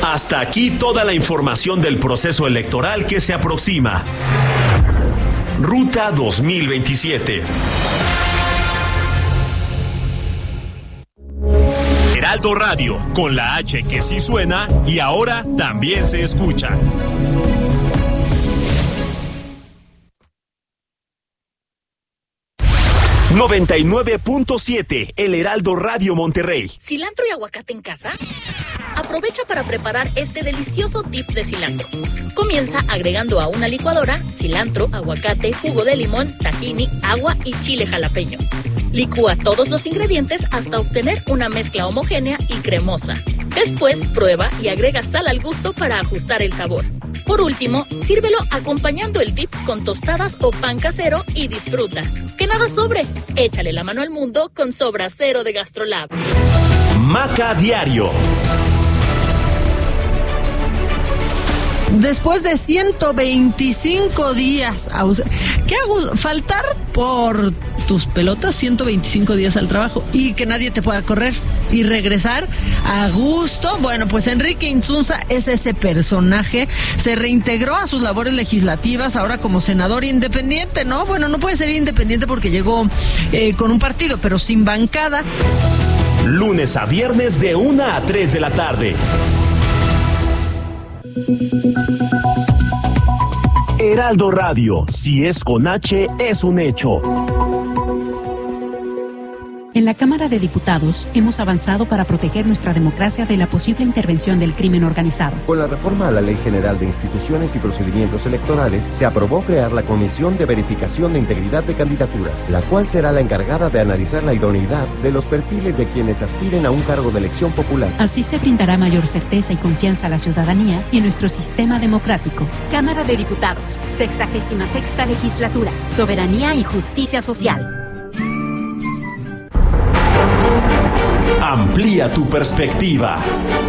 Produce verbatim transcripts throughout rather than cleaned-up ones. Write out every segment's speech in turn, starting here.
Hasta aquí toda la información del proceso electoral que se aproxima. Ruta dos mil veintisiete. Heraldo Radio, con la H que sí suena y ahora también se escucha. noventa y nueve punto siete, El Heraldo Radio Monterrey. ¿Cilantro y aguacate en casa? Aprovecha para preparar este delicioso dip de cilantro. Comienza agregando a una licuadora cilantro, aguacate, jugo de limón, tahini, agua y chile jalapeño. Licúa todos los ingredientes hasta obtener una mezcla homogénea y cremosa. Después prueba y agrega sal al gusto para ajustar el sabor. Por último, sírvelo acompañando el dip con tostadas o pan casero y disfruta. ¡Que nada sobre! Échale la mano al mundo con Sobra Cero de Gastrolab. Maca Diario. Después de ciento veinticinco días, ¿qué hago? Faltar por tus pelotas ciento veinticinco días al trabajo y que nadie te pueda correr y regresar a gusto. Bueno, pues Enrique Insunza es ese personaje, se reintegró a sus labores legislativas ahora como senador independiente, ¿no? Bueno, no puede ser independiente porque llegó eh, con un partido, pero sin bancada. Lunes a viernes de una a tres de la tarde. Heraldo Radio, si es con H, es un hecho. En la Cámara de Diputados hemos avanzado para proteger nuestra democracia de la posible intervención del crimen organizado. Con la reforma a la Ley General de Instituciones y Procedimientos Electorales, se aprobó crear la Comisión de Verificación de Integridad de Candidaturas, la cual será la encargada de analizar la idoneidad de los perfiles de quienes aspiren a un cargo de elección popular. Así se brindará mayor certeza y confianza a la ciudadanía y en nuestro sistema democrático. Cámara de Diputados, sexagésima sexta legislatura, Soberanía y Justicia Social. Amplía tu perspectiva.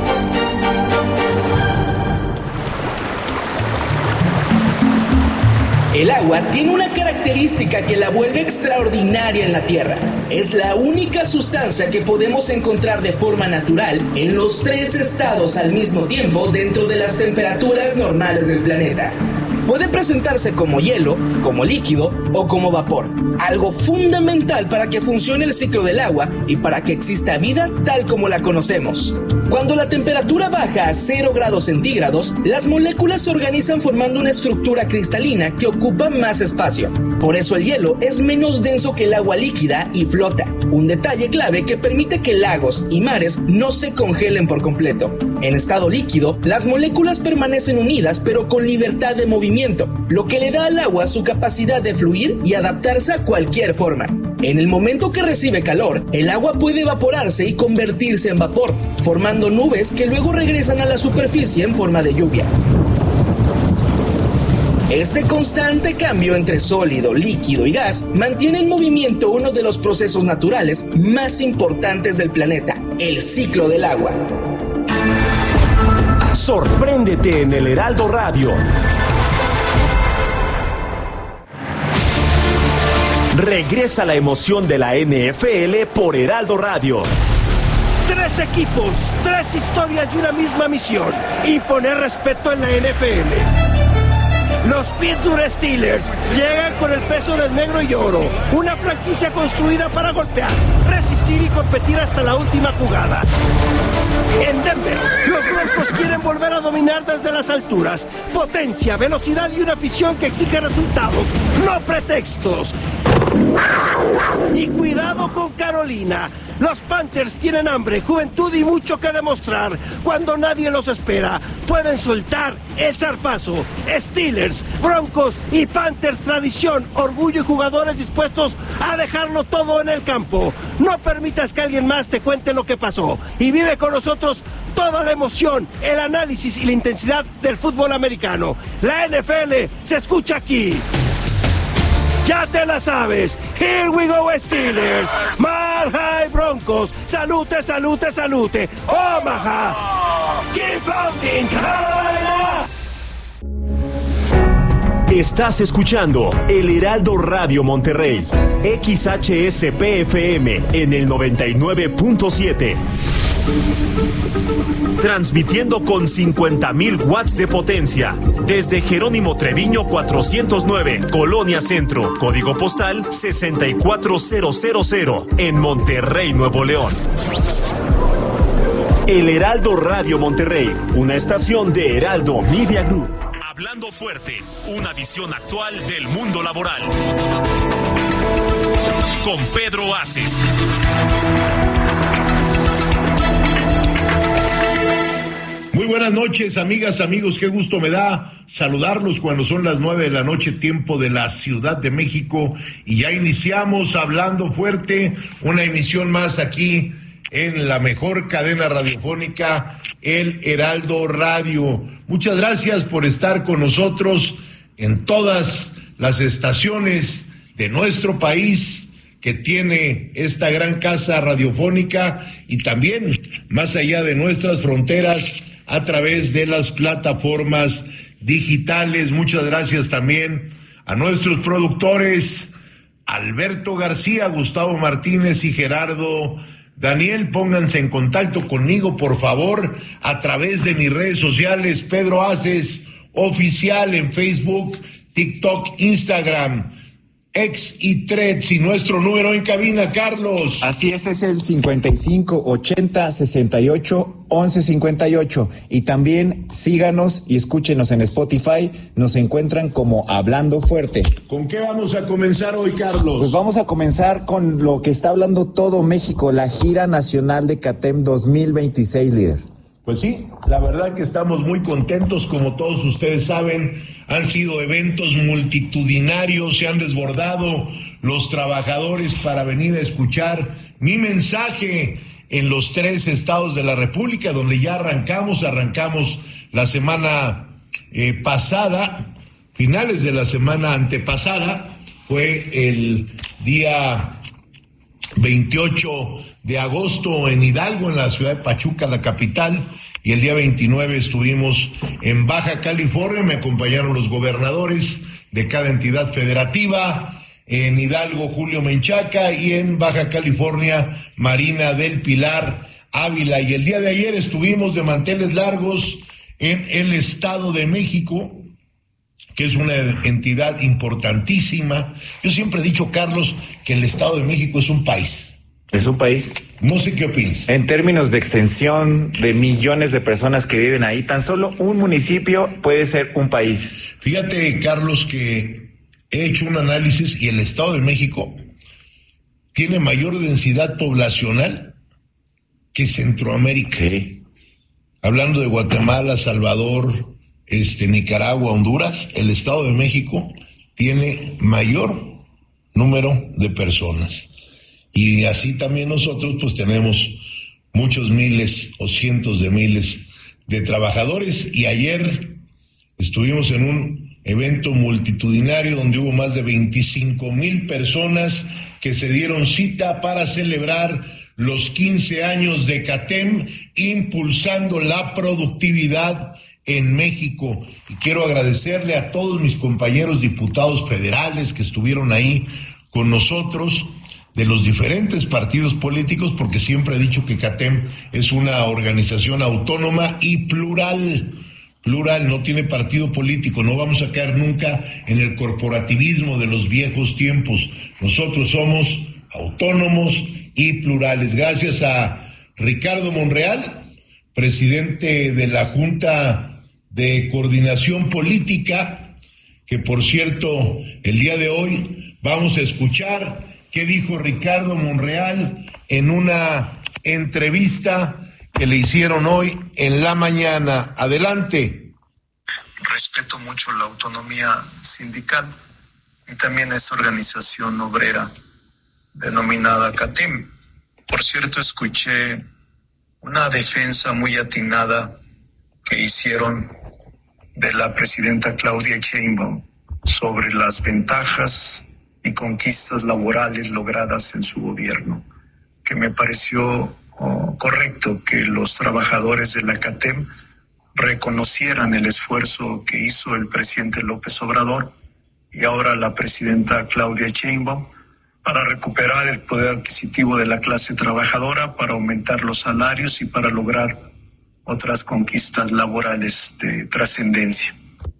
El agua tiene una característica que la vuelve extraordinaria en la Tierra. Es la única sustancia que podemos encontrar de forma natural en los tres estados al mismo tiempo dentro de las temperaturas normales del planeta. Puede presentarse como hielo, como líquido o como vapor, algo fundamental para que funcione el ciclo del agua y para que exista vida tal como la conocemos. Cuando la temperatura baja a cero grados centígrados, las moléculas se organizan formando una estructura cristalina que ocupa más espacio. Por eso el hielo es menos denso que el agua líquida y flota, un detalle clave que permite que lagos y mares no se congelen por completo. En estado líquido, las moléculas permanecen unidas pero con libertad de movimiento, lo que le da al agua su capacidad de fluir y adaptarse a cualquier forma. En el momento que recibe calor, el agua puede evaporarse y convertirse en vapor, formando nubes que luego regresan a la superficie en forma de lluvia. Este constante cambio entre sólido, líquido y gas mantiene en movimiento uno de los procesos naturales más importantes del planeta, el ciclo del agua. Sorpréndete en el Heraldo Radio. Regresa la emoción de la N F L por Heraldo Radio. Tres equipos, tres historias y una misma misión: imponer respeto en la N F L. Los Pittsburgh Steelers llegan con el peso del negro y oro, una franquicia construida para golpear, resistir y competir hasta la última jugada. En Denver, los Broncos quieren volver a dominar desde las alturas. Potencia, velocidad y una afición que exige resultados, no pretextos. Y cuidado con Carolina. Los Panthers tienen hambre, juventud y mucho que demostrar. Cuando nadie los espera, pueden soltar el zarpazo. Steelers, Broncos y Panthers, tradición, orgullo y jugadores dispuestos a dejarlo todo en el campo. No permitas que alguien más te cuente lo que pasó y vive con nosotros toda la emoción, el análisis y la intensidad del fútbol americano. La N F L se escucha aquí. Ya te la sabes. Here we go, Steelers. Mile High Broncos. Salute, salute, salute. Omaha. Keep pounding, Carolina. Estás escuchando El Heraldo Radio Monterrey. X H S P F M en el noventa y nueve punto siete. transmitiendo con cincuenta mil watts de potencia desde Jerónimo Treviño cuatrocientos nueve, Colonia Centro, código postal sesenta y cuatro mil en Monterrey, Nuevo León. El Heraldo Radio Monterrey, una estación de Heraldo Media Group. Hablando fuerte, una visión actual del mundo laboral. Con Pedro Aces. Muy buenas noches, amigas, amigos. Qué gusto me da saludarlos cuando son las nueve de la noche, tiempo de la Ciudad de México. Y ya iniciamos Hablando Fuerte, una emisión más aquí en la mejor cadena radiofónica, el Heraldo Radio. Muchas gracias por estar con nosotros en todas las estaciones de nuestro país que tiene esta gran casa radiofónica y también más allá de nuestras fronteras a través de las plataformas digitales. Muchas gracias también a nuestros productores Alberto García, Gustavo Martínez y Gerardo Daniel. Pónganse en contacto conmigo, por favor, a través de mis redes sociales, Pedro Aces Oficial en Facebook, TikTok, Instagram, X y Threads, y nuestro número en cabina, Carlos. Así es, es el cincuenta y cinco ochenta sesenta y ocho once cincuenta y ocho. Y también síganos y escúchenos en Spotify, nos encuentran como Hablando Fuerte. ¿Con qué vamos a comenzar hoy, Carlos? Pues vamos a comenzar con lo que está hablando todo México, la gira nacional de CATEM dos mil veintiséis, líder. Pues sí, la verdad que estamos muy contentos, como todos ustedes saben, han sido eventos multitudinarios, se han desbordado los trabajadores para venir a escuchar mi mensaje en los tres estados de la República, donde ya arrancamos, arrancamos la semana eh, pasada, finales de la semana antepasada, fue el día veintiocho de agosto en Hidalgo, en la ciudad de Pachuca, la capital, y el día veintinueve estuvimos en Baja California. Me acompañaron los gobernadores de cada entidad federativa, en Hidalgo Julio Menchaca y en Baja California Marina del Pilar Ávila. Y el día de ayer estuvimos de manteles largos en el Estado de México, que es una entidad importantísima. Yo siempre he dicho, Carlos, que el Estado de México es un país. Es un país. No sé qué opinas. En términos de extensión de millones de personas que viven ahí, tan solo un municipio puede ser un país. Fíjate, Carlos, que he hecho un análisis y el Estado de México tiene mayor densidad poblacional que Centroamérica. Sí. Hablando de Guatemala, Salvador, este, Nicaragua, Honduras, el Estado de México tiene mayor número de personas. Y así también nosotros pues tenemos muchos miles o cientos de miles de trabajadores. Y ayer estuvimos en un evento multitudinario donde hubo más de veinticinco mil personas que se dieron cita para celebrar los quince años de CATEM, impulsando la productividad en México. Y quiero agradecerle a todos mis compañeros diputados federales que estuvieron ahí con nosotros, de los diferentes partidos políticos, porque siempre he dicho que CATEM es una organización autónoma y plural, plural, no tiene partido político. No vamos a caer nunca en el corporativismo de los viejos tiempos. Nosotros somos autónomos y plurales. Gracias a Ricardo Monreal, presidente de la Junta de Coordinación Política, que por cierto, el día de hoy vamos a escuchar qué dijo Ricardo Monreal en una entrevista que le hicieron hoy en la mañana. Adelante. Respeto mucho la autonomía sindical y también esta organización obrera denominada CATEM. Por cierto, escuché una defensa muy atinada que hicieron de la presidenta Claudia Sheinbaum sobre las ventajas y conquistas laborales logradas en su gobierno, que me pareció oh, correcto que los trabajadores de la CATEM reconocieran el esfuerzo que hizo el presidente López Obrador y ahora la presidenta Claudia Sheinbaum para recuperar el poder adquisitivo de la clase trabajadora, para aumentar los salarios y para lograr otras conquistas laborales de trascendencia.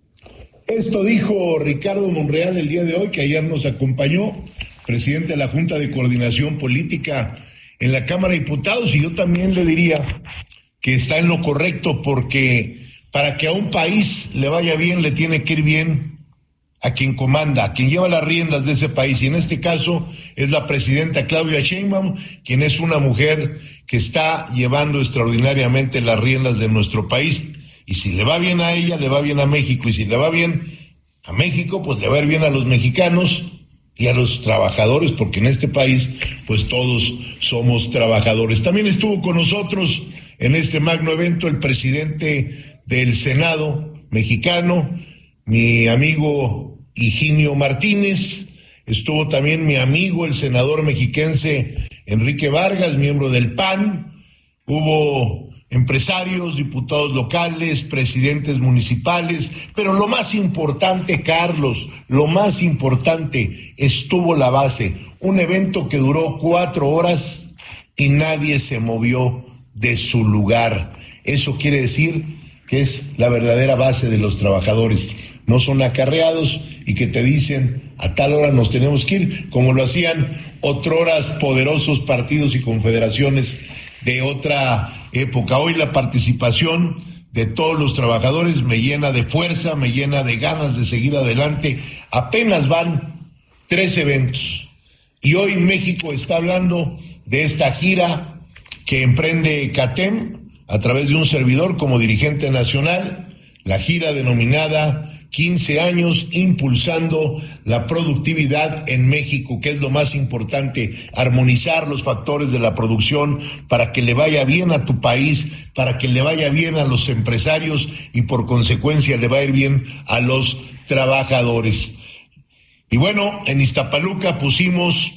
Esto dijo Ricardo Monreal el día de hoy, que ayer nos acompañó, presidente de la Junta de Coordinación Política en la Cámara de Diputados, y yo también le diría que está en lo correcto, porque para que a un país le vaya bien, le tiene que ir bien a quien comanda, a quien lleva las riendas de ese país, y en este caso es la presidenta Claudia Sheinbaum, quien es una mujer que está llevando extraordinariamente las riendas de nuestro país, y si le va bien a ella, le va bien a México, y si le va bien a México, pues le va a ir bien a los mexicanos y a los trabajadores, porque en este país, pues todos somos trabajadores. También estuvo con nosotros en este magno evento el presidente del Senado mexicano, mi amigo Higinio Martínez. Estuvo también mi amigo el senador mexiquense Enrique Vargas, miembro del P A N. Hubo empresarios, diputados locales, presidentes municipales, pero lo más importante, Carlos, lo más importante, estuvo la base, un evento que duró cuatro horas y nadie se movió de su lugar. Eso quiere decir que es la verdadera base de los trabajadores. No son acarreados y que te dicen a tal hora nos tenemos que ir, como lo hacían otroras poderosos partidos y confederaciones de otra época. Hoy la participación de todos los trabajadores me llena de fuerza, me llena de ganas de seguir adelante. Apenas van tres eventos y hoy México está hablando de esta gira que emprende CATEM a través de un servidor como dirigente nacional, la gira denominada quince años impulsando la productividad en México, que es lo más importante, armonizar los factores de la producción para que le vaya bien a tu país, para que le vaya bien a los empresarios y por consecuencia le va a ir bien a los trabajadores. Y bueno, en Iztapaluca pusimos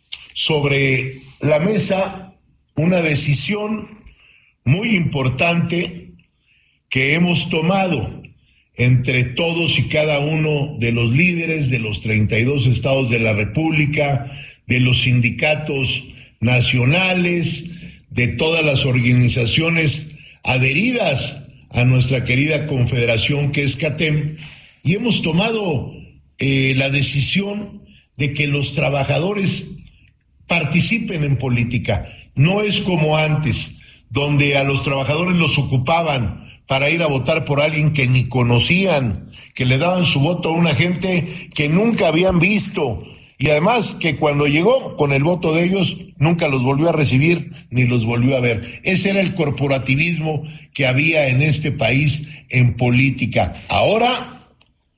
sobre la mesa una decisión muy importante que hemos tomado entre todos y cada uno de los líderes de los treinta y dos estados de la República, de los sindicatos nacionales, de todas las organizaciones adheridas a nuestra querida confederación que es CATEM, y hemos tomado eh, la decisión de que los trabajadores participen en política. No es como antes, donde a los trabajadores los ocupaban para ir a votar por alguien que ni conocían, que le daban su voto a una gente que nunca habían visto, y además que cuando llegó con el voto de ellos, nunca los volvió a recibir ni los volvió a ver. Ese era el corporativismo que había en este país en política. Ahora,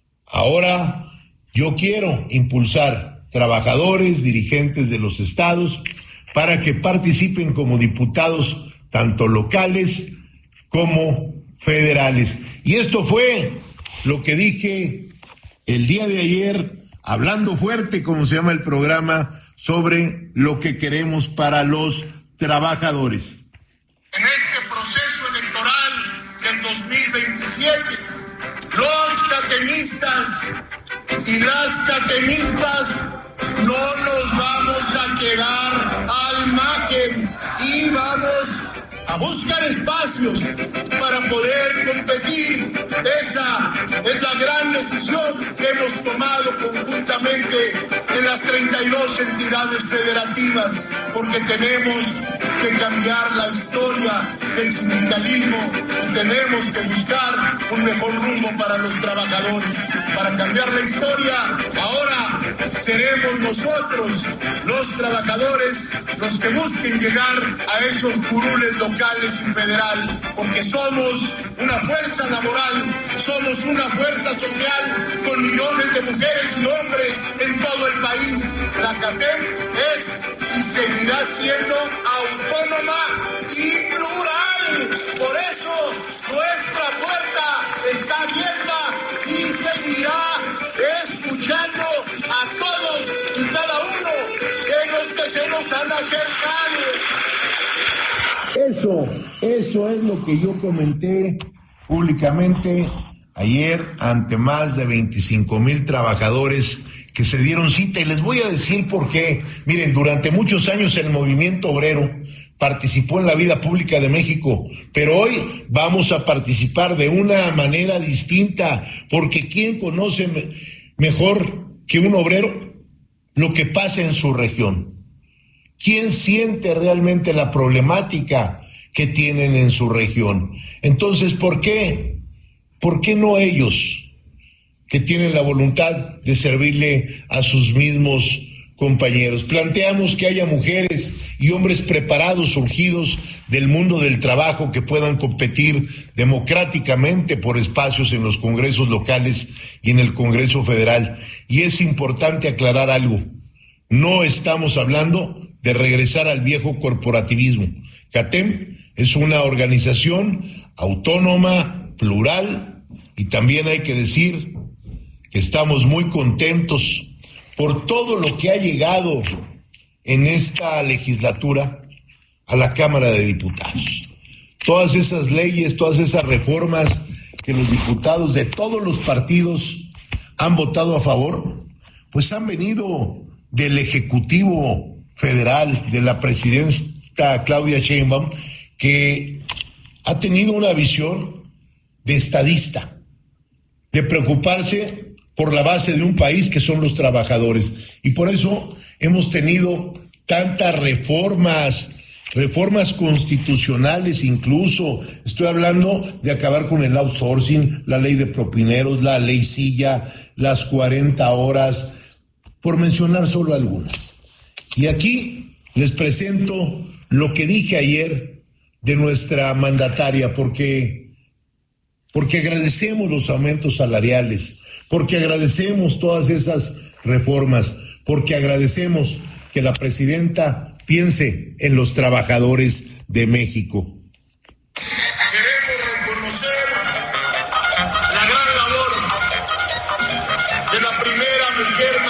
ahora yo quiero impulsar trabajadores, dirigentes de los estados, para que participen como diputados, tanto locales como federales. Y esto fue lo que dije el día de ayer, hablando fuerte, como se llama el programa, sobre lo que queremos para los trabajadores. En este proceso electoral del dos mil veintisiete, los catemistas y las catemistas no nos vamos a quedar al margen y vamos a buscar espacios para poder competir. Esa es la gran decisión que hemos tomado conjuntamente en las treinta y dos entidades federativas, porque tenemos que cambiar la historia del sindicalismo y tenemos que buscar un mejor rumbo para los trabajadores. Para cambiar la historia, ahora seremos nosotros, los trabajadores, los que busquen llegar a esos curules locales y federal, porque somos una fuerza laboral, somos una fuerza social con millones de mujeres y hombres en todo el país. La CATEM es y seguirá siendo autónoma y plural. Por eso nuestra puerta está abierta y seguirá escuchando a todos y cada uno de los que se nos han acercado. Eso, eso es lo que yo comenté públicamente ayer ante más de veinticinco mil trabajadores que se dieron cita, y les voy a decir por qué. Miren, durante muchos años el movimiento obrero participó en la vida pública de México, pero hoy vamos a participar de una manera distinta, porque ¿quién conoce me- mejor que un obrero lo que pasa en su región? ¿Quién siente realmente la problemática que tienen en su región? Entonces, ¿por qué? ¿Por qué no ellos, que tienen la voluntad de servirle a sus mismos compañeros? Planteamos que haya mujeres y hombres preparados, surgidos del mundo del trabajo, que puedan competir democráticamente por espacios en los congresos locales y en el Congreso Federal. Y es importante aclarar algo: no estamos hablando de regresar al viejo corporativismo. CATEM es una organización autónoma, plural, y también hay que decir que estamos muy contentos por todo lo que ha llegado en esta legislatura a la Cámara de Diputados. Todas esas leyes, todas esas reformas que los diputados de todos los partidos han votado a favor, pues han venido del Ejecutivo Federal, de la presidenta Claudia Sheinbaum, que ha tenido una visión de estadista, de preocuparse por la base de un país que son los trabajadores. Y por eso hemos tenido tantas reformas, reformas constitucionales incluso. Estoy hablando de acabar con el outsourcing, la ley de propineros, la ley Silla, las cuarenta horas, por mencionar solo algunas. Y aquí les presento lo que dije ayer de nuestra mandataria, porque, porque agradecemos los aumentos salariales, porque agradecemos todas esas reformas, porque agradecemos que la presidenta piense en los trabajadores de México. Queremos reconocer la gran labor de la primera mujer